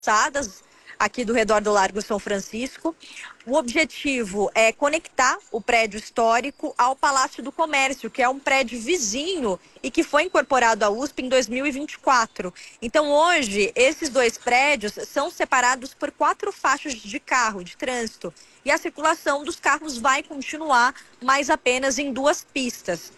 calçadas aqui do redor do Largo São Francisco. O objetivo é conectar o prédio histórico ao Palácio do Comércio, que é um prédio vizinho e que foi incorporado à USP em 2024. Então, hoje, esses dois prédios são separados por 4 faixas de carro, de trânsito, e a circulação dos carros vai continuar, mas apenas em 2 pistas.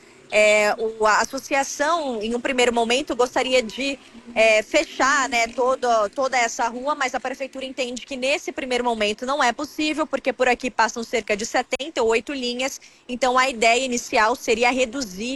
A associação, em um primeiro momento, gostaria de fechar, né, toda essa rua, mas a prefeitura entende que nesse primeiro momento não é possível, porque por aqui passam cerca de 78 linhas, então a ideia inicial seria reduzir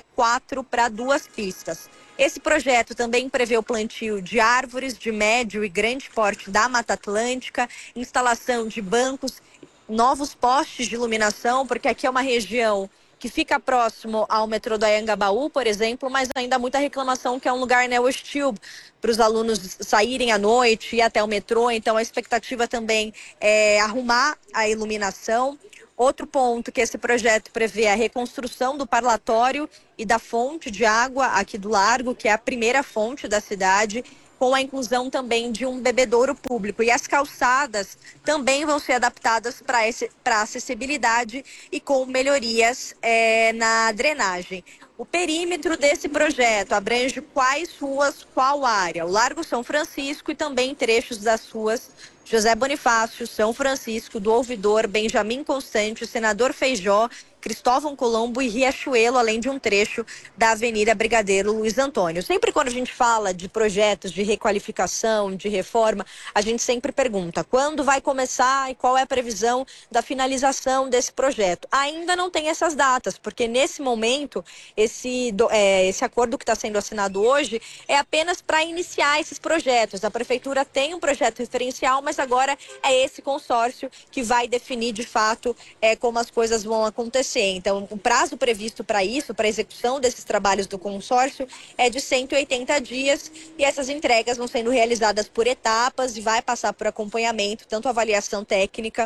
4 para 2 pistas. Esse projeto também prevê o plantio de árvores de médio e grande porte da Mata Atlântica, instalação de bancos, novos postes de iluminação, porque aqui é uma região que fica próximo ao metrô do Anhangabaú, por exemplo, mas ainda há muita reclamação que é um lugar, né, hostil para os alunos saírem à noite, ir até o metrô. Então a expectativa também é arrumar a iluminação. Outro ponto que esse projeto prevê é a reconstrução do parlatório e da fonte de água aqui do Largo, que é a primeira fonte da cidade, com a inclusão também de um bebedouro público. E as calçadas também vão ser adaptadas para acessibilidade e com melhorias na drenagem. O perímetro desse projeto abrange quais ruas, qual área? O Largo São Francisco e também trechos das ruas José Bonifácio, São Francisco, do Ouvidor, Benjamin Constant, Senador Feijó, Cristóvão Colombo e Riachuelo, além de um trecho da Avenida Brigadeiro Luiz Antônio. Sempre quando a gente fala de projetos de requalificação, de reforma, a gente sempre pergunta quando vai começar e qual é a previsão da finalização desse projeto. Ainda não tem essas datas, porque nesse momento, esse acordo que está sendo assinado hoje é apenas para iniciar esses projetos. A Prefeitura tem um projeto referencial, mas agora é esse consórcio que vai definir de fato como as coisas vão acontecer. Então, o prazo previsto para isso, para a execução desses trabalhos do consórcio, é de 180 dias e essas entregas vão sendo realizadas por etapas e vai passar por acompanhamento, tanto avaliação técnica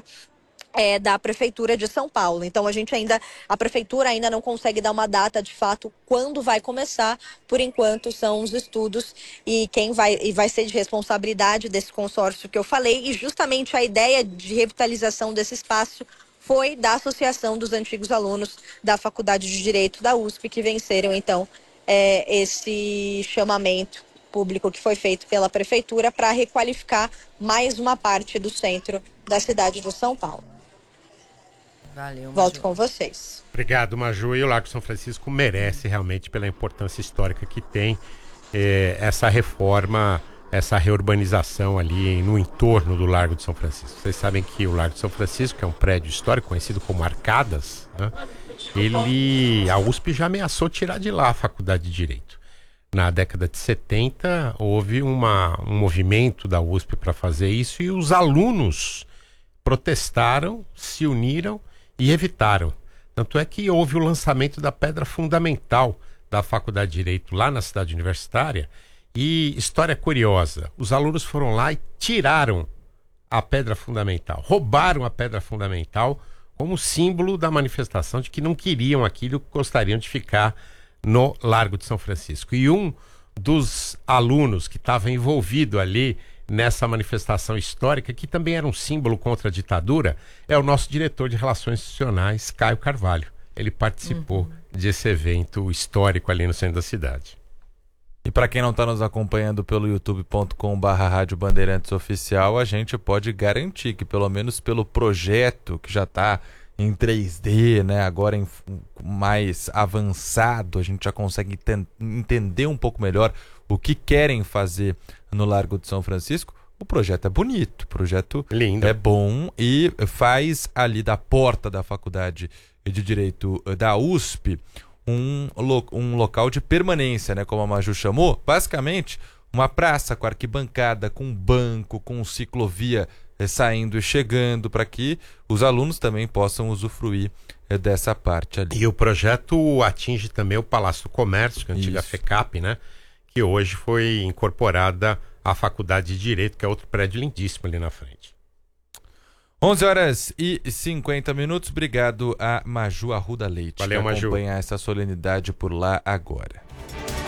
da Prefeitura de São Paulo. Então, a Prefeitura ainda não consegue dar uma data de fato quando vai começar. Por enquanto, são os estudos e quem vai ser de responsabilidade desse consórcio que eu falei. E justamente a ideia de revitalização desse espaço foi da Associação dos Antigos Alunos da Faculdade de Direito da USP, que venceram, então, esse chamamento público que foi feito pela Prefeitura para requalificar mais uma parte do centro da cidade de São Paulo. Valeu, Maju. Volto com vocês. Obrigado, Maju. E o Largo São Francisco merece realmente pela importância histórica que tem essa reforma, essa reurbanização ali no entorno do Largo de São Francisco. Vocês sabem que o Largo de São Francisco, que é um prédio histórico conhecido como Arcadas, né? A USP já ameaçou tirar de lá a Faculdade de Direito. Na década de 70, houve um movimento da USP para fazer isso e os alunos protestaram, se uniram e evitaram. Tanto é que houve o lançamento da pedra fundamental da Faculdade de Direito lá na cidade universitária. E história curiosa, os alunos foram lá e tiraram a pedra fundamental, roubaram a pedra fundamental como símbolo da manifestação de que não queriam aquilo, gostariam de ficar no Largo de São Francisco. E um dos alunos que estava envolvido ali nessa manifestação histórica, que também era um símbolo contra a ditadura, é o nosso diretor de Relações Institucionais, Caio Carvalho. Ele participou desse evento histórico ali no centro da cidade. E para quem não está nos acompanhando pelo youtube.com/Rádio Bandeirantes Oficial, a gente pode garantir que pelo menos pelo projeto que já está em 3D, né, agora mais avançado, a gente já consegue entender um pouco melhor o que querem fazer no Largo de São Francisco. O projeto é bonito, o projeto lindo, é bom e faz ali da porta da Faculdade de Direito da USP um local de permanência, né, como a Maju chamou, basicamente uma praça com arquibancada, com banco, com ciclovia saindo e chegando, para que os alunos também possam usufruir dessa parte ali. E o projeto atinge também o Palácio do Comércio, que é a antiga FECAP, né, que hoje foi incorporada à Faculdade de Direito, que é outro prédio lindíssimo ali na frente. 11h50. Obrigado a Maju Arruda Leite. Valeu, que Maju. acompanha essa solenidade por lá agora.